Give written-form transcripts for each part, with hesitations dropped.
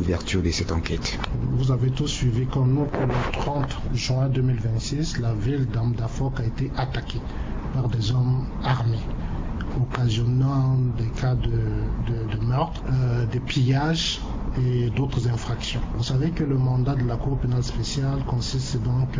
l'ouverture de cette enquête. Vous avez tous suivi comme nous que le 30 juin 2026, la ville d'Amdafok a été attaquée par des hommes armés, occasionnant des cas de meurtre, de pillage et d'autres infractions. Vous savez que le mandat de la Cour pénale spéciale consiste donc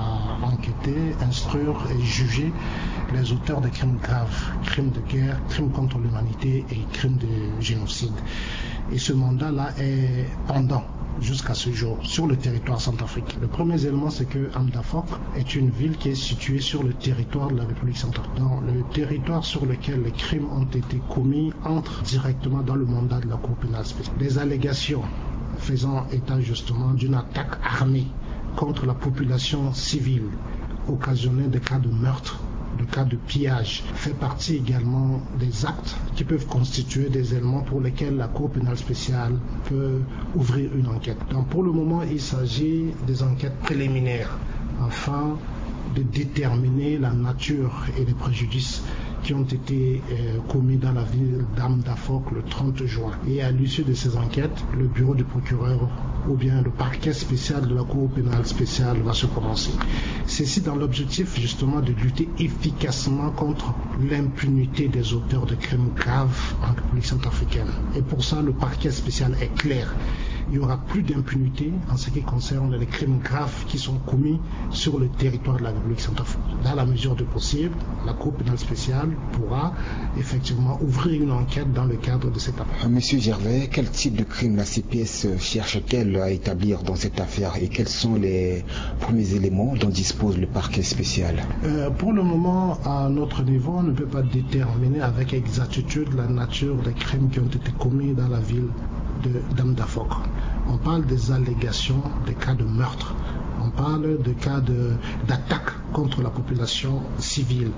à enquêter, instruire et juger les auteurs de crimes graves, crimes de guerre, crimes contre l'humanité et crimes de génocide. Et ce mandat-là est pendant jusqu'à ce jour sur le territoire centrafricain. Le premier élément, c'est que Amdafok est une ville qui est située sur le territoire de la République centrafricaine. Le territoire sur lequel les crimes ont été commis entre directement dans le mandat de la Cour pénale spéciale. Des allégations faisant état justement d'une attaque armée contre la population civile, occasionnant des cas de meurtre, le cas de pillage, fait partie également des actes qui peuvent constituer des éléments pour lesquels la Cour pénale spéciale peut ouvrir une enquête. Donc pour le moment, il s'agit des enquêtes préliminaires afin de déterminer la nature et les préjudices qui ont été commis dans la ville d'Amdafok le 30 juin. Et à l'issue de ces enquêtes, le bureau du procureur ou bien le parquet spécial de la Cour pénale spéciale va se prononcer. Ceci dans l'objectif justement de lutter efficacement contre l'impunité des auteurs de crimes graves en République centrafricaine. Et pour ça, le parquet spécial est clair. Il n'y aura plus d'impunité en ce qui concerne les crimes graves qui sont commis sur le territoire de la République centrafricaine. Dans la mesure du possible, la Cour pénale spéciale pourra effectivement ouvrir une enquête dans le cadre de cette affaire. Monsieur Gervais, quel type de crime la CPS cherche-t-elle à établir dans cette affaire et quels sont les premiers éléments dont dispose le parquet spécial? Pour le moment, à notre niveau, on ne peut pas déterminer avec exactitude la nature des crimes qui ont été commis dans la ville d'Amdafok. On parle des allégations, des cas de meurtre. On parle de cas d'attaque contre la population civile.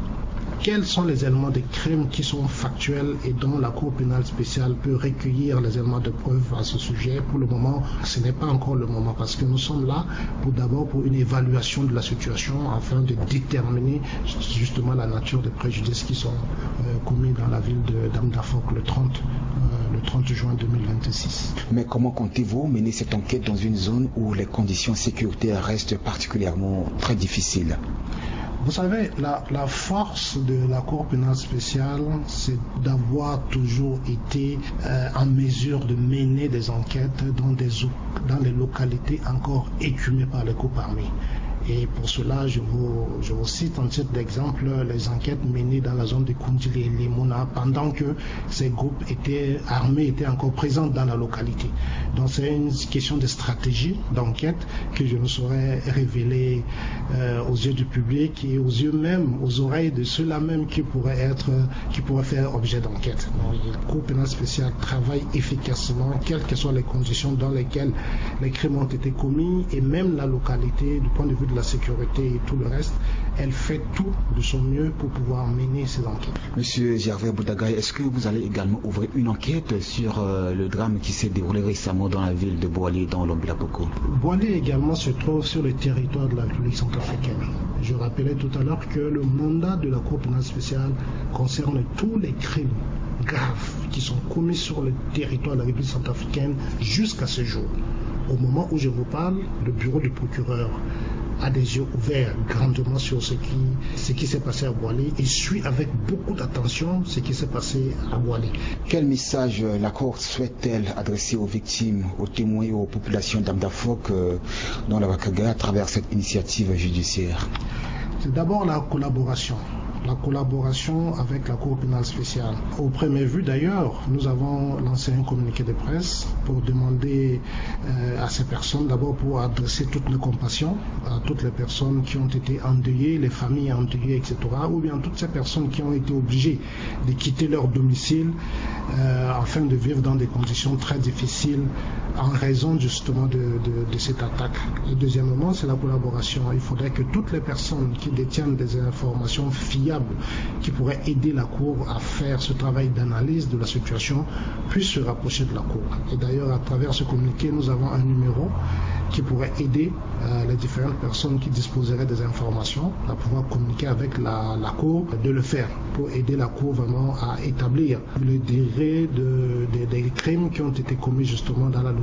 Quels sont les éléments de crimes qui sont factuels et dont la Cour pénale spéciale peut recueillir les éléments de preuve à ce sujet? Pour le moment, ce n'est pas encore le moment parce que nous sommes là pour une évaluation de la situation afin de déterminer justement la nature des préjudices qui sont commis dans la ville d'Amdafok le 30 juin 2026. Mais comment comptez-vous mener cette enquête dans une zone où les conditions sécuritaires restent particulièrement très difficiles? Vous savez, la force de la Cour pénale spéciale, c'est d'avoir toujours été en mesure de mener des enquêtes dans des localités encore écumées par les groupes armés. Et pour cela, je vous cite en titre d'exemple les enquêtes menées dans la zone de Kundili et Limona pendant que ces groupes armés étaient encore présents dans la localité. Donc c'est une question de stratégie d'enquête que je ne saurais révéler aux yeux du public et aux oreilles de ceux-là même qui pourraient faire objet d'enquête. Donc la Cour pénale spéciale travaille efficacement, quelles que soient les conditions dans lesquelles les crimes ont été commis et même la localité du point de vue de la sécurité et tout le reste, elle fait tout de son mieux pour pouvoir mener ces enquêtes. Monsieur Gervais Boudagaï, est-ce que vous allez également ouvrir une enquête sur le drame qui s'est déroulé récemment dans la ville de Boalé, dans l'Ombilapoko? Boalé également se trouve sur le territoire de la République centrafricaine. Je rappelais tout à l'heure que le mandat de la Cour pénale spéciale concerne tous les crimes graves qui sont commis sur le territoire de la République centrafricaine jusqu'à ce jour. Au moment où je vous parle, le bureau du procureur a des yeux ouverts grandement sur ce qui s'est passé à Boalé et suit avec beaucoup d'attention ce qui s'est passé à Boalé. Quel message la Cour souhaite-t-elle adresser aux victimes, aux témoins et aux populations d'Amdafok dans la Wakaga à travers cette initiative judiciaire? C'est d'abord la collaboration avec la Cour pénale spéciale. Au premier vue d'ailleurs, nous avons lancé un communiqué de presse pour demander à ces personnes, d'abord pour adresser toutes nos compassions à toutes les personnes qui ont été endeuillées, les familles endeuillées, etc. Ou bien toutes ces personnes qui ont été obligées de quitter leur domicile afin de vivre dans des conditions très difficiles en raison justement de cette attaque. Et deuxièmement, c'est la collaboration. Il faudrait que toutes les personnes qui détiennent des informations fiables qui pourraient aider la Cour à faire ce travail d'analyse de la situation puissent se rapprocher de la Cour. Et d'ailleurs, à travers ce communiqué, nous avons un numéro qui pourrait aider les différentes personnes qui disposeraient des informations à pouvoir communiquer avec la Cour, de le faire pour aider la Cour vraiment à établir le degré des crimes qui ont été commis justement dans la